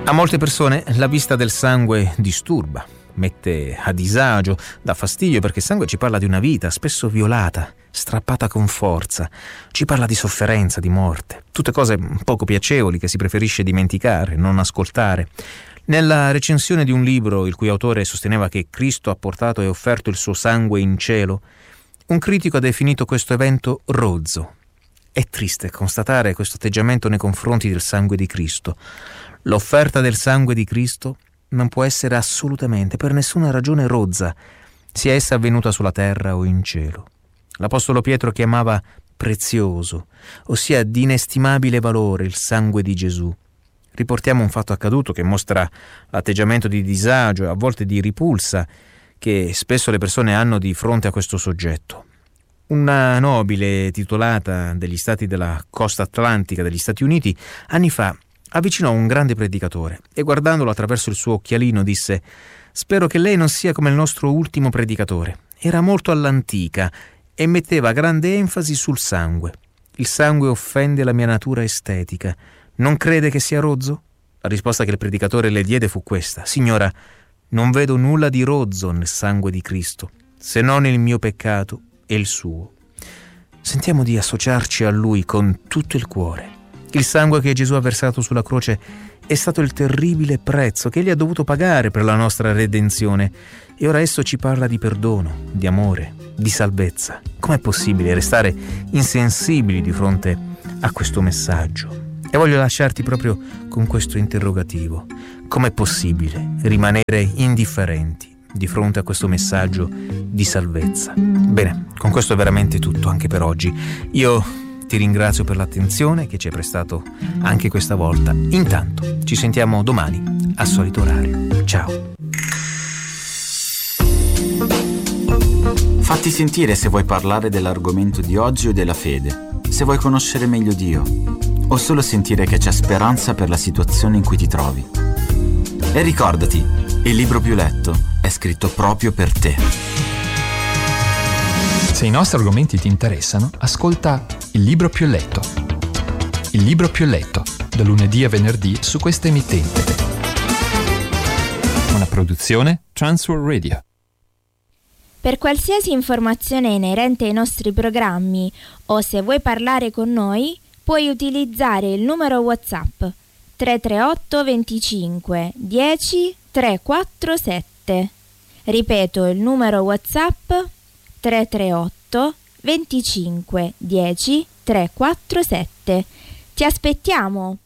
A molte persone la vista del sangue disturba, mette a disagio, dà fastidio, perché il sangue ci parla di una vita spesso violata, strappata con forza, ci parla di sofferenza, di morte, tutte cose poco piacevoli che si preferisce dimenticare, non ascoltare. Nella recensione di un libro il cui autore sosteneva che Cristo ha portato e offerto il suo sangue in cielo, un critico ha definito questo evento rozzo. È triste constatare questo atteggiamento nei confronti del sangue di Cristo. L'offerta del sangue di Cristo non può essere assolutamente, per nessuna ragione, rozza, sia essa avvenuta sulla terra o in cielo. L'Apostolo Pietro chiamava prezioso, ossia di inestimabile valore, il sangue di Gesù. Riportiamo un fatto accaduto che mostra l'atteggiamento di disagio e a volte di ripulsa che spesso le persone hanno di fronte a questo soggetto. Una nobile titolata degli stati della costa atlantica degli Stati Uniti anni fa avvicinò un grande predicatore e, guardandolo attraverso il suo occhialino, disse: «Spero che lei non sia come il nostro ultimo predicatore. Era molto all'antica e metteva grande enfasi sul sangue. Il sangue offende la mia natura estetica. Non crede che sia rozzo?» La risposta che il predicatore le diede fu questa: «Signora, non vedo nulla di rozzo nel sangue di Cristo, se non il mio peccato e il suo». Sentiamo di associarci a Lui con tutto il cuore. Il sangue che Gesù ha versato sulla croce è stato il terribile prezzo che Egli ha dovuto pagare per la nostra redenzione, e ora esso ci parla di perdono, di amore, di salvezza. Com'è possibile restare insensibili di fronte a questo messaggio? E voglio lasciarti proprio con questo interrogativo: com'è possibile rimanere indifferenti di fronte a questo messaggio di salvezza? Bene, con questo è veramente tutto anche per oggi. Io ti ringrazio per l'attenzione che ci hai prestato anche questa volta. Intanto ci sentiamo domani al solito orario. Ciao. Fatti sentire se vuoi parlare dell'argomento di oggi o della fede, se vuoi conoscere meglio Dio, o solo sentire che c'è speranza per la situazione in cui ti trovi. E ricordati, il libro più letto è scritto proprio per te. Se i nostri argomenti ti interessano, ascolta Il libro più letto. Il libro più letto, da lunedì a venerdì su questa emittente. Una produzione Transworld Radio. Per qualsiasi informazione inerente ai nostri programmi o se vuoi parlare con noi, puoi utilizzare il numero WhatsApp 338 25 10 347. Ripeto il numero WhatsApp 338 25 10 347. Ti aspettiamo!